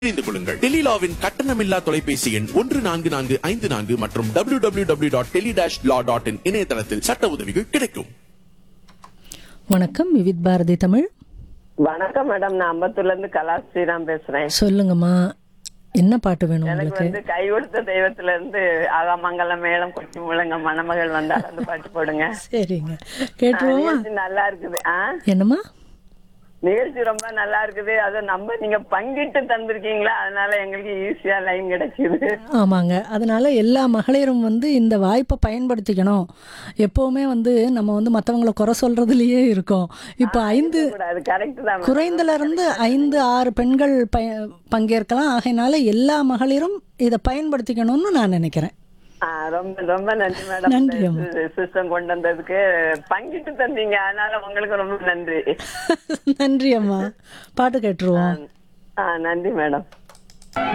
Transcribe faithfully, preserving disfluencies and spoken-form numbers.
தெரிந்து கொள்ளுங்கள். டெலிலாவின் கட்டணமில்லா தொலைபேசி எண் ஒன்று நான்கு நான்கு ஐந்து நான்கு மற்றும் W W W dot tele dash law dot in இணையதளத்தில் சட்ட உதவிகள் கிடைக்கும். வணக்கம், விவித் பாரதி தமிழ். வணக்கம் மேடம், நான் அம்பத்தூர்ல இருந்து கலா ஸ்ரீராம் பேசுறேன். சொல்லுங்கம்மா, என்ன பாட்டு வேணும் எனக்கு உங்களுக்கு? வந்து கை கொடுத்த தெய்வத்துல இருந்து ஆகாமங்கலம் மேளம் கொட்டி முழங்க மணமகள் வந்தால் அந்த பாட்டு போடுங்க. சரிங்க, கேட்டுருவோமா? நிகழ்ச்சி நல்லா இருக்குது. ஆ என்னம்மா? நிகழ்ச்சி ரொம்ப நல்லா இருக்குது. அதை நம்ம நீங்க பங்கிட்டு தந்திருக்கீங்களா, அதனால எங்களுக்கு ஈஸியா லைன் கிடைக்குது. ஆமாங்க, அதனால எல்லா மகளிரும் வந்து இந்த வாய்ப்பை பயன்படுத்திக்கணும். எப்போவுமே வந்து நம்ம வந்து மற்றவங்களை குறை சொல்றதுலயே இருக்கோம். இப்போ ஐந்து அது கரெக்ட் தான். குறைந்தல இருந்து ஐந்து ஆறு பெண்கள் பய பங்கேற்கலாம். ஆகையினால எல்லா மகளிரும் இதை பயன்படுத்திக்கணும்னு நான் நினைக்கிறேன். ஆ, ரொம்ப ரொம்ப நன்றி மேடம். நன்றி அம்மா. சிஸ்டம் கொண்டு வந்ததுக்கு பங்கிட்டு தந்தீங்க, அதனால உங்களுக்கு ரொம்ப நன்றி. நன்றி அம்மா. பாட்டு கேட்டுருவோம். ஆ, நன்றி மேடம்.